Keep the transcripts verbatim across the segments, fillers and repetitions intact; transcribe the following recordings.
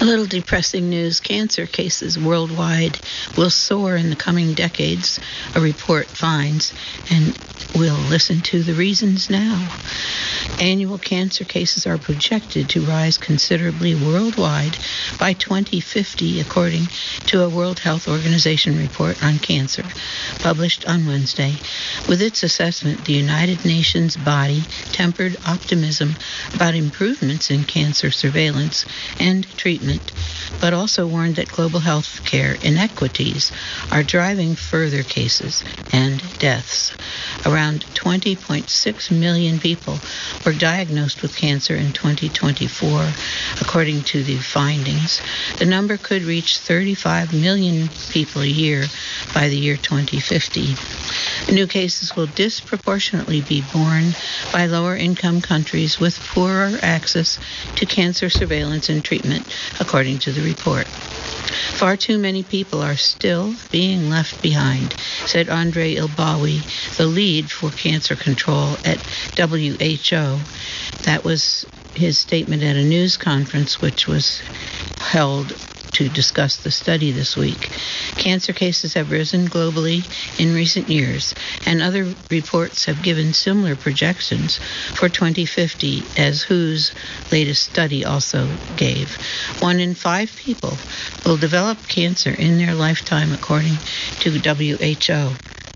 A little depressing news. Cancer cases worldwide will soar in the coming decades, a report finds, and we'll listen to the reasons now. Annual cancer cases are projected to rise considerably worldwide by twenty fifty, according to a World Health Organization report on cancer, published on Wednesday. With its assessment, the United Nations body tempered optimism about improvements in cancer surveillance and treatment, but also warned that global health care inequities are driving further cases and deaths. Around twenty point six million people were diagnosed with cancer in twenty twenty-four, according to the findings. The number could reach thirty-five million people a year by the year twenty fifty. New cases will disproportionately be borne by lower-income countries with poorer access to cancer surveillance and treatment, according to the report. Far too many people are still being left behind, said Andre Ilbawi, the lead for cancer control at W H O. That was his statement at a news conference which was held to discuss the study this week. Cancer cases have risen globally in recent years, and other reports have given similar projections for twenty fifty, as W H O's latest study also gave. One in five people will develop cancer in their lifetime, according to W H O.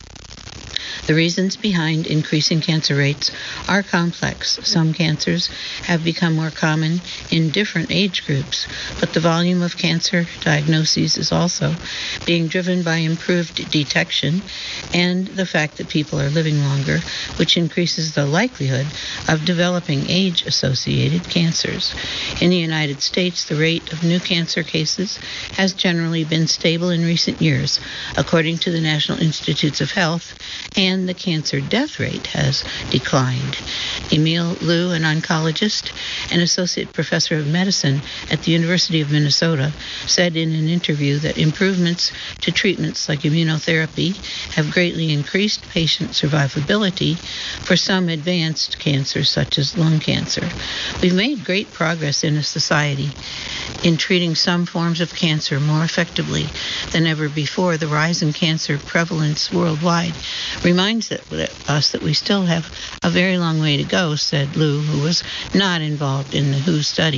The reasons behind increasing cancer rates are complex. Some cancers have become more common in different age groups, but the volume of cancer diagnoses is also being driven by improved detection and the fact that people are living longer, which increases the likelihood of developing age-associated cancers. In the United States, the rate of new cancer cases has generally been stable in recent years, according to the National Institutes of Health, and the cancer death rate has declined. Emil Liu, an oncologist and associate professor of medicine at the University of Minnesota, said in an interview that improvements to treatments like immunotherapy have greatly increased patient survivability for some advanced cancers such as lung cancer. We've made great progress in a society in treating some forms of cancer more effectively than ever before. The rise in cancer prevalence worldwide reminds that, us that we still have a very long way to go, said Liu, who was not involved in the W H O study.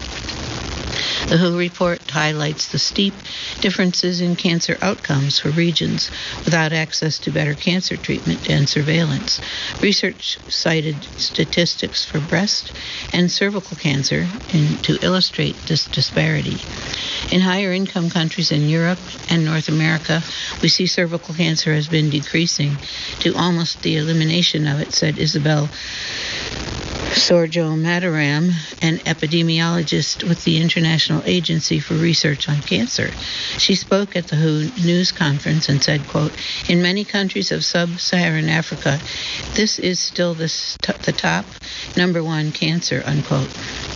The W H O report highlights the steep differences in cancer outcomes for regions without access to better cancer treatment and surveillance. Research cited statistics for breast and cervical cancer in, to illustrate this disparity. In higher income countries in Europe and North America, we see cervical cancer has been decreasing to almost the elimination of it, said Isabel Sorjo Mataram, an epidemiologist with the International Agency for Research on Cancer. She spoke at the W H O news conference and said, quote, "In many countries of sub-Saharan Africa, this is still the, st- the top number one cancer," unquote.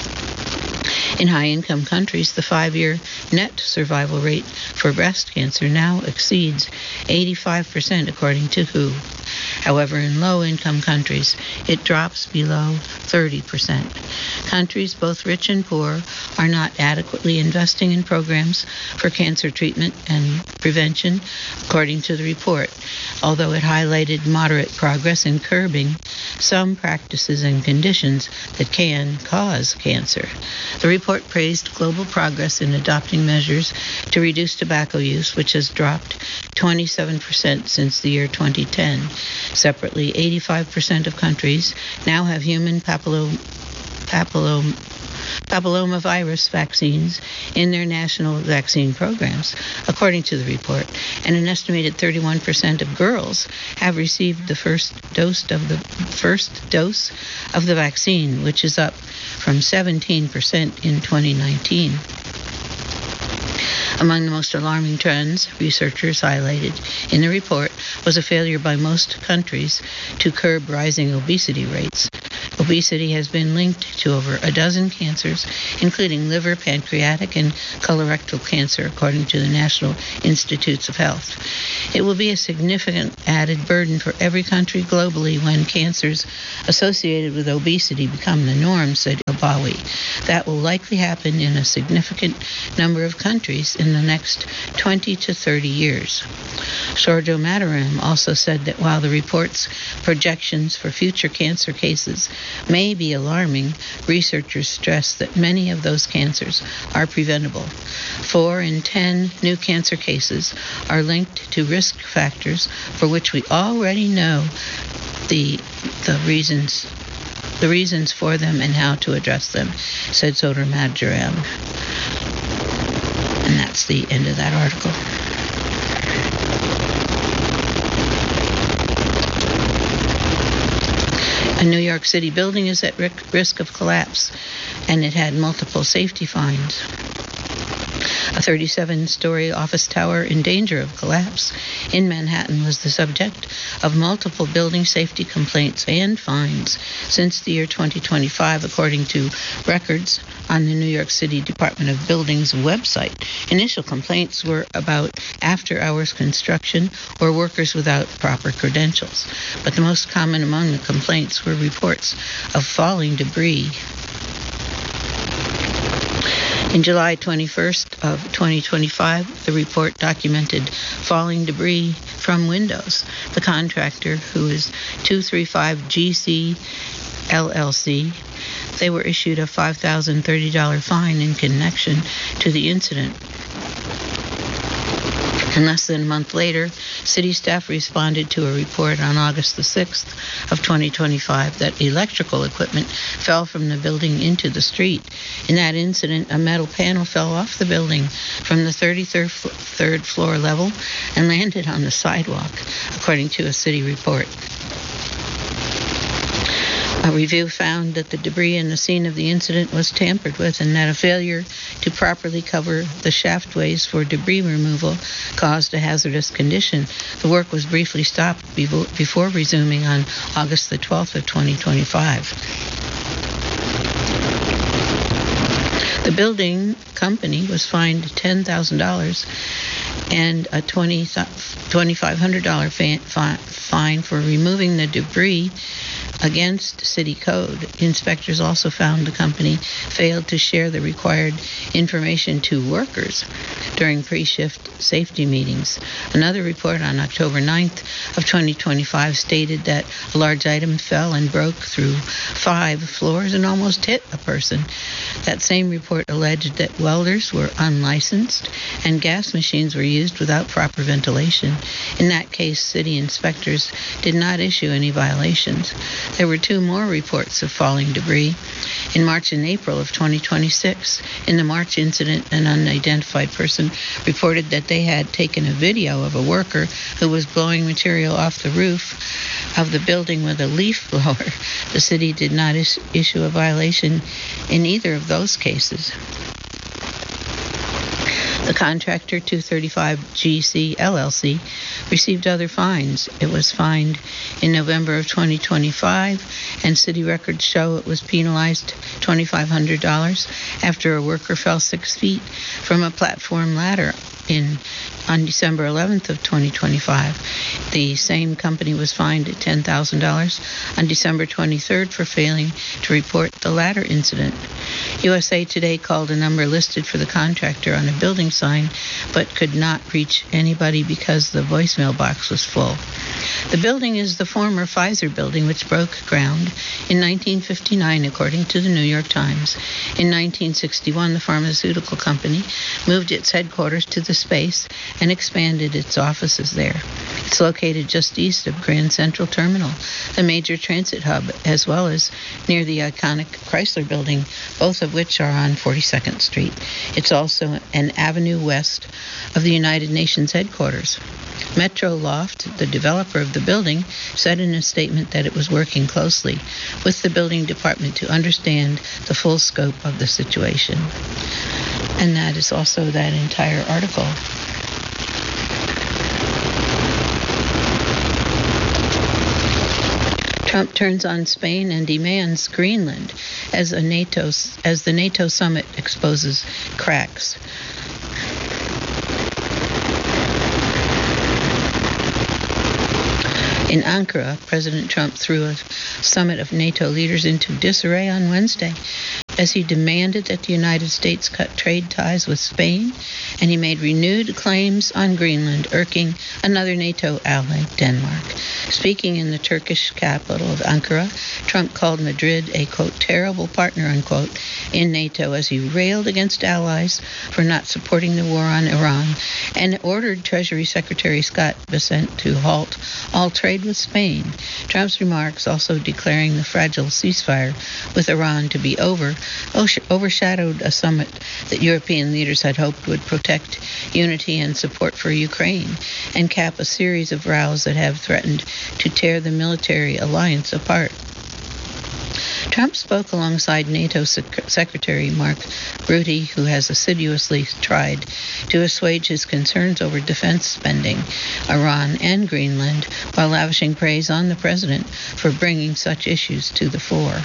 In high-income countries, the five-year net survival rate for breast cancer now exceeds eighty-five percent, according to W H O. However, in low-income countries, it drops below thirty percent. Countries, both rich and poor, are not adequately investing in programs for cancer treatment and prevention, according to the report, although it highlighted moderate progress in curbing some practices and conditions that can cause cancer. The report praised global progress in adopting measures to reduce tobacco use, which has dropped twenty-seven percent since the year twenty ten. Separately, eighty-five percent of countries now have human papillom, papillom, papillomavirus vaccines in their national vaccine programs, according to the report, and an estimated thirty-one percent of girls have received the first dose of the first dose of the vaccine, which is up from seventeen percent in twenty nineteen. Among the most alarming trends researchers highlighted in the report was a failure by most countries to curb rising obesity rates. The Obesity has been linked to over a dozen cancers, including liver, pancreatic, and colorectal cancer, according to the National Institutes of Health. It will be a significant added burden for every country globally when cancers associated with obesity become the norm, said Obawi. That will likely happen in a significant number of countries in the next twenty to thirty years. Sorjo Mataram also said that while the report's projections for future cancer cases may be alarming, researchers stress that many of those cancers are preventable. Four in ten new cancer cases are linked to risk factors for which we already know the the reasons the reasons for them and how to address them, said Sorjo Mataram. And that's the end of that article. A New York City building is at risk of collapse, and it had multiple safety fines. A thirty-seven-story office tower in danger of collapse in Manhattan was the subject of multiple building safety complaints and fines since the year twenty twenty-five, according to records on the New York City Department of Buildings website. Initial complaints were about after-hours construction or workers without proper credentials, but the most common among the complaints were reports of falling debris. In July twenty-first of twenty twenty-five, the report documented falling debris from windows. The contractor, who is two thirty-five G C L L C, they were issued a five thousand thirty dollars fine in connection to the incident. And less than a month later, city staff responded to a report on August the sixth of twenty twenty-five that electrical equipment fell from the building into the street. In that incident, a metal panel fell off the building from the thirty-third third floor level and landed on the sidewalk, according to a city report. A review found that the debris in the scene of the incident was tampered with and that a failure to properly cover the shaftways for debris removal caused a hazardous condition. The work was briefly stopped before resuming on August the twelfth of twenty twenty-five. The building company was fined ten thousand dollars and a twenty-five hundred dollars fine for removing the debris against city code. Inspectors also found the company failed to share the required information to workers during pre-shift safety meetings. Another report on October ninth of twenty twenty-five stated that a large item fell and broke through five floors and almost hit a person. That same report alleged that welders were unlicensed and gas machines were used without proper ventilation. In that case, city inspectors did not issue any violations. There were two more reports of falling debris. In March and April of twenty twenty-six, in the March incident, an unidentified person reported that they had taken a video of a worker who was blowing material off the roof of the building with a leaf blower. The city did not is- issue a violation in either of those cases. The contractor, two thirty-five G C L L C, received other fines. It was fined in November of twenty twenty-five, and city records show it was penalized twenty-five hundred dollars after a worker fell six feet from a platform ladder in on December eleventh of twenty twenty-five. The same company was fined ten thousand dollars on December twenty-third for failing to report the ladder incident. U S A Today called a number listed for the contractor on a building sign, but could not reach anybody because the voicemail box was full. The building is the former Pfizer building, which broke ground in nineteen fifty-nine, according to the New York Times. In nineteen sixty-one, the pharmaceutical company moved its headquarters to the space and expanded its offices there. It's located just east of Grand Central Terminal, the major transit hub, as well as near the iconic Chrysler Building, both of which are on forty-second Street. It's also an avenue west of the United Nations headquarters. Metro Loft, the developer of the building, said in a statement that it was working closely with the building department to understand the full scope of the situation. And that is also that entire article. Trump turns on Spain and demands Greenland as a NATO as the NATO summit exposes cracks. In Ankara, President Trump threw a summit of NATO leaders into disarray on Wednesday as he demanded that the United States cut trade ties with Spain, and he made renewed claims on Greenland, irking another NATO ally, Denmark. Speaking in the Turkish capital of Ankara, Trump called Madrid a, quote, terrible partner, unquote, in NATO as he railed against allies for not supporting the war on Iran and ordered Treasury Secretary Scott Bessent to halt all trade with Spain. Trump's remarks, also declaring the fragile ceasefire with Iran to be over, overshadowed a summit that European leaders had hoped would protect unity and support for Ukraine and cap a series of rows that have threatened to tear the military alliance apart. Trump spoke alongside NATO Sec- Secretary Mark Rutte, who has assiduously tried to assuage his concerns over defense spending, Iran, and Greenland, while lavishing praise on the president for bringing such issues to the fore.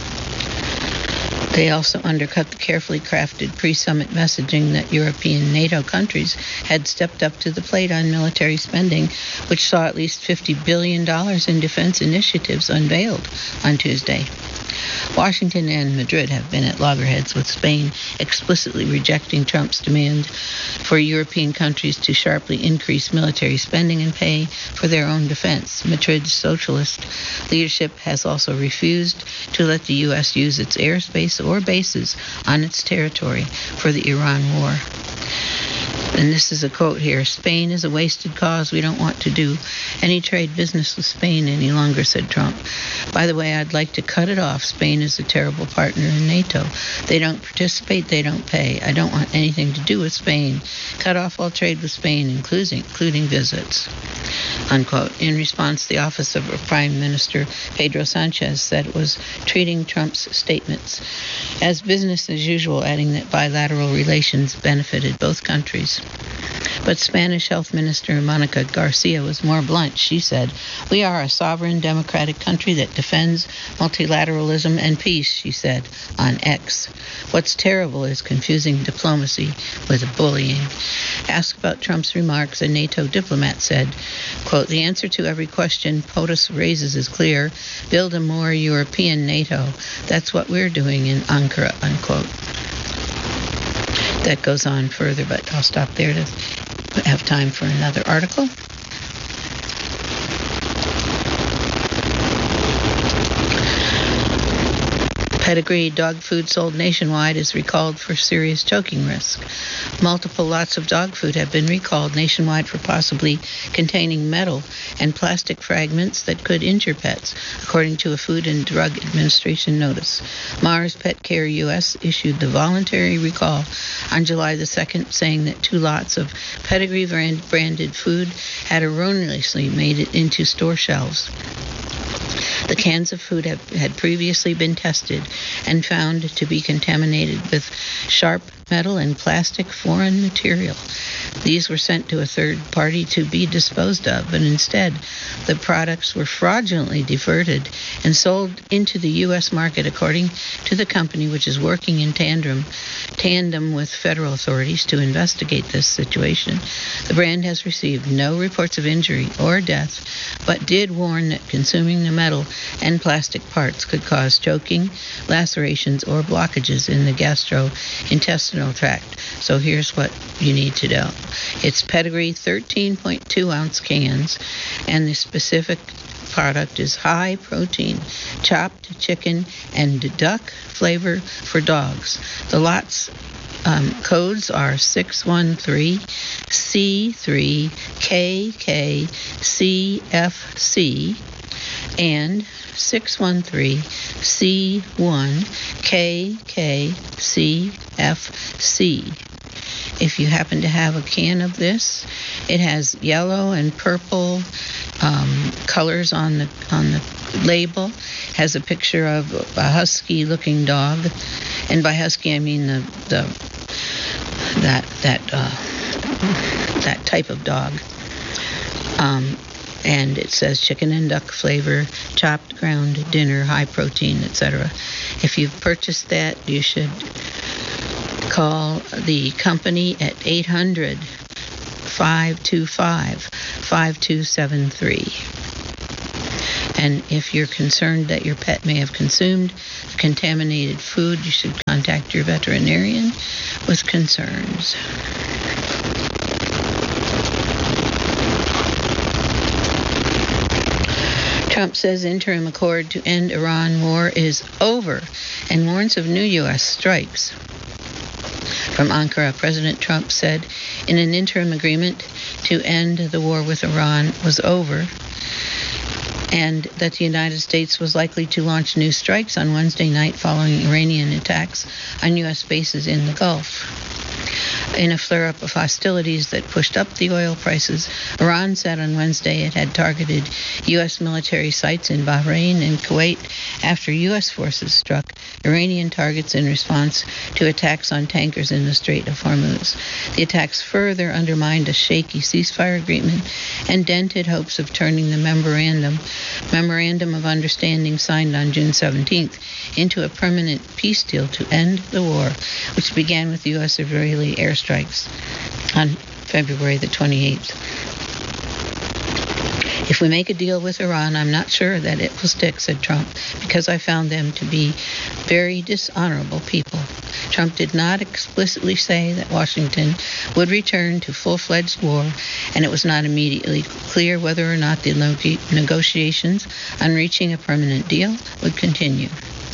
They also undercut the carefully crafted pre-summit messaging that European NATO countries had stepped up to the plate on military spending, which saw at least fifty billion dollars in defense initiatives unveiled on Tuesday. Washington and Madrid have been at loggerheads with Spain, explicitly rejecting Trump's demand for European countries to sharply increase military spending and pay for their own defense. Madrid's socialist leadership has also refused to let the U S use its airspace or bases on its territory for the Iran war. And this is a quote here: Spain is a wasted cause. We don't want to do any trade business with Spain any longer, said Trump. By the way, I'd like to cut it off. Spain is a terrible partner in NATO. They don't participate, they don't pay. I don't want anything to do with Spain. Cut off all trade with Spain, including, including visits. Unquote. In response, the office of Prime Minister Pedro Sanchez said it was treating Trump's statements as business as usual, adding that bilateral relations benefited both countries. But Spanish Health Minister Monica Garcia was more blunt. She said, "We are a sovereign democratic country that defends multilateralism and peace," she said on X. What's terrible is confusing diplomacy with bullying. Asked about Trump's remarks, a NATO diplomat said, quote, "The answer to every question POTUS raises is clear. Build a more European NATO. That's what we're doing in Ankara," unquote. That goes on further, but I'll stop there to have time for another article. Pedigree dog food sold nationwide is recalled for serious choking risk. Multiple lots of dog food have been recalled nationwide for possibly containing metal and plastic fragments that could injure pets, according to a Food and Drug Administration notice. Mars Pet Care U S issued the voluntary recall on July the second, saying that two lots of Pedigree branded food had erroneously made it into store shelves. The cans of food have, had previously been tested and found to be contaminated with sharp metal and plastic foreign material. These were sent to a third party to be disposed of, but instead the products were fraudulently diverted and sold into the U S market, according to the company, which is working in tandem, tandem with federal authorities to investigate this situation. The brand has received no reports of injury or death, but did warn that consuming the metal and plastic parts could cause choking, lacerations, or blockages in the gastrointestinal tract. So here's what you need to know. It's Pedigree thirteen point two ounce cans, and the specific product is high protein chopped chicken and duck flavor for dogs. The lots um, codes are six one three C three K K C F C and six one three C one K K C F C. If you happen to have a can of this, it has yellow and purple um, colors on the on the label. It has a picture of a husky-looking dog, and by husky I mean the the that that uh, that type of dog. Um, And it says chicken and duck flavor, chopped ground dinner, high protein, et cetera. If you've purchased that, you should call the company at eight hundred, five two five, five two seven three. And if you're concerned that your pet may have consumed contaminated food, you should contact your veterinarian with concerns. Trump says interim accord to end Iran war is over and warns of new U S strikes. From Ankara, President Trump said in an interim agreement to end the war with Iran was over, and that the United States was likely to launch new strikes on Wednesday night following Iranian attacks on U S bases in the Gulf. In a flare-up of hostilities that pushed up the oil prices, Iran said on Wednesday it had targeted U S military sites in Bahrain and Kuwait after U S forces struck Iranian targets in response to attacks on tankers in the Strait of Hormuz. The attacks further undermined a shaky ceasefire agreement and dented hopes of turning the memorandum, memorandum of understanding signed on June seventeenth into a permanent peace deal to end the war, which began with U S-Israeli airstrikes on February the twenty-eighth. If we make a deal with Iran, I'm not sure that it will stick, said Trump, because I found them to be very dishonorable people. Trump did not explicitly say that Washington would return to full-fledged war, and it was not immediately clear whether or not the negotiations on reaching a permanent deal would continue.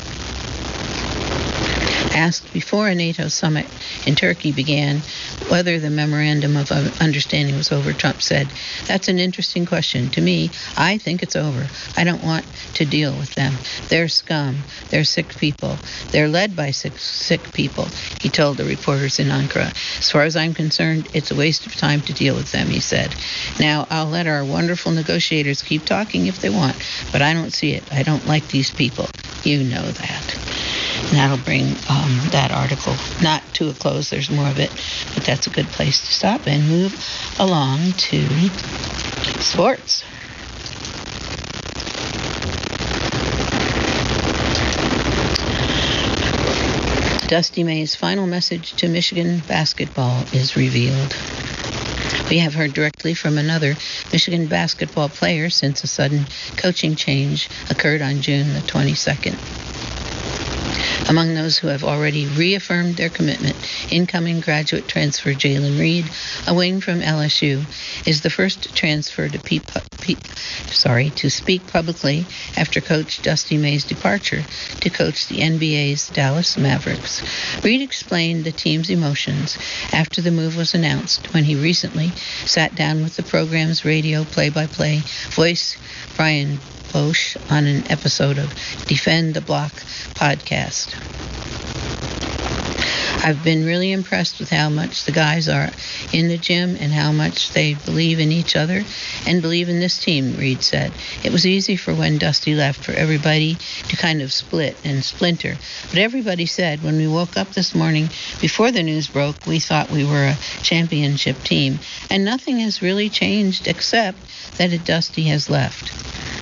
Asked before a NATO summit in Turkey began whether the memorandum of understanding was over, Trump said, "That's an interesting question. To me, I think it's over. I don't want to deal with them. They're scum. They're sick people. They're led by sick, sick people," he told the reporters in Ankara. "As far as I'm concerned, it's a waste of time to deal with them," he said. "Now, I'll let our wonderful negotiators keep talking if they want, but I don't see it. I don't like these people. You know that." And that'll bring um, that article not to a close. There's more of it, but that's a good place to stop and move along to sports. Dusty May's final message to Michigan basketball is revealed. We have heard directly from another Michigan basketball player since a sudden coaching change occurred on June the twenty-second. Among those who have already reaffirmed their commitment, incoming graduate transfer Jalen Reed, a wing from L S U, is the first transfer to, pe- pe- sorry, to speak publicly after Coach Dusty May's departure to coach the N B A's Dallas Mavericks. Reed explained the team's emotions after the move was announced when he recently sat down with the program's radio play-by-play voice, Brian Bosch, on an episode of Defend the Block podcast. "I've been really impressed with how much the guys are in the gym and how much they believe in each other and believe in this team," Reed said. "It was easy for when Dusty left for everybody to kind of split and splinter. But everybody said when we woke up this morning before the news broke, we thought we were a championship team. And nothing has really changed except that a Dusty has left."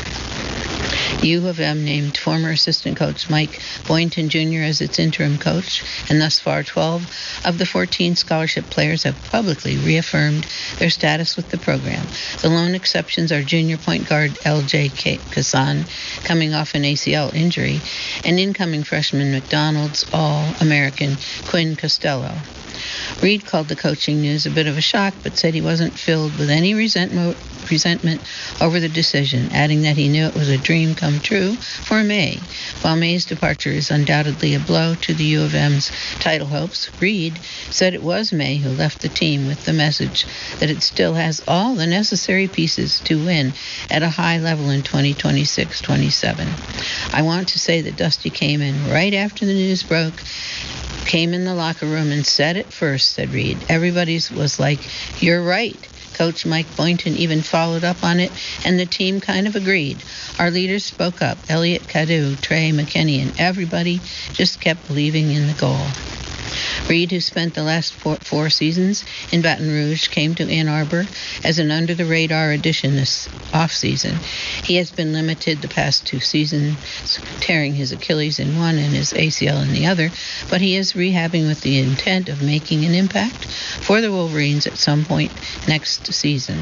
U of M named former assistant coach Mike Boynton Junior as its interim coach, and thus far twelve of the fourteen scholarship players have publicly reaffirmed their status with the program. The lone exceptions are junior point guard L J Kazan, coming off an A C L injury, and incoming freshman McDonald's All-American Quinn Costello. Reed called the coaching news a bit of a shock, but said he wasn't filled with any resentment resentment over the decision, adding that he knew it was a dream come true for May. While May's departure is undoubtedly a blow to the U of M's title hopes, Reed said it was May who left the team with the message that it still has all the necessary pieces to win at a high level in twenty twenty-six twenty-seven. "I want to say that Dusty came in right after the news broke, came in the locker room and said it first," said Reed. "Everybody was like, 'You're right.' Coach Mike Boynton even followed up on it, and the team kind of agreed. Our leaders spoke up. Elliot Cadu, Trey McKinney, and everybody just kept believing in the goal." Reed, who spent the last four, four seasons in Baton Rouge, came to Ann Arbor as an under-the-radar addition this offseason. He has been limited the past two seasons, tearing his Achilles in one and his A C L in the other, but he is rehabbing with the intent of making an impact for the Wolverines at some point next season.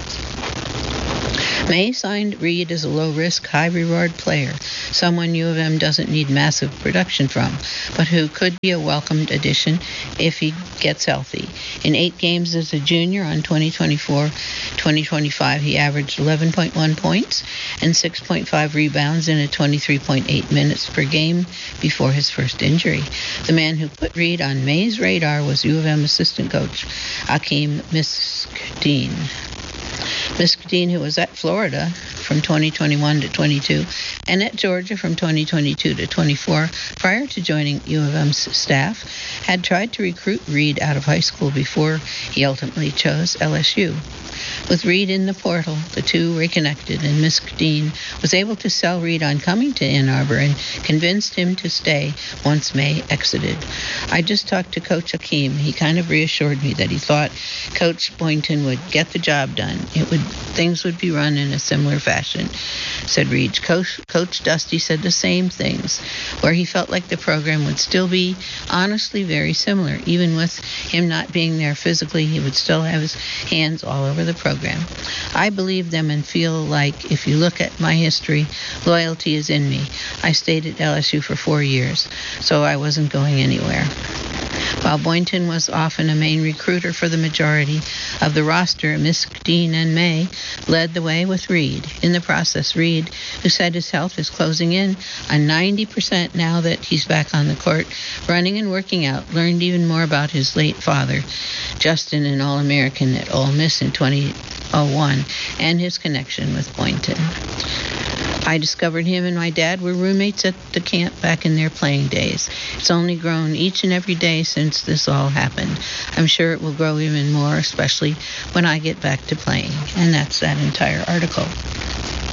May signed Reed as a low-risk, high-reward player, someone U of M doesn't need massive production from, but who could be a welcomed addition if he gets healthy. In eight games as a junior on twenty twenty-four twenty twenty-five, he averaged eleven point one points and six point five rebounds in a twenty-three point eight minutes per game before his first injury. The man who put Reed on May's radar was U of M assistant coach Akeem Miskdeen. Miskdeen, who was at Florida from twenty twenty-one to twenty-two and at Georgia from twenty twenty-two to twenty-four, prior to joining U of M's staff, had tried to recruit Reed out of high school before he ultimately chose L S U. With Reed in the portal, the two reconnected, and Miskdeen was able to sell Reed on coming to Ann Arbor and convinced him to stay once May exited. I just talked to Coach Akeem. He kind of reassured me that he thought Coach Boynton would get the job done. It would things would be run in a similar fashion, said Reed. Coach, Coach Dusty said the same things, where he felt like the program would still be honestly very similar. Even with him not being there physically, he would still have his hands all over the program. I believe them and feel like, if you look at my history, loyalty is in me. I stayed at L S U for four years, so I wasn't going anywhere. While Boynton was often a main recruiter for the majority of the roster, Miskdeen and May led the way with Reed. In the process, Reed, who said his health is closing in on ninety percent now that he's back on the court, running and working out, learned even more about his late father, Justin, an All-American at Ole Miss in twenty oh one, and his connection with Boynton. I discovered him and my dad were roommates at the camp back in their playing days. It's only grown each and every day since this all happened. I'm sure it will grow even more, especially when I get back to playing. And that's that entire article.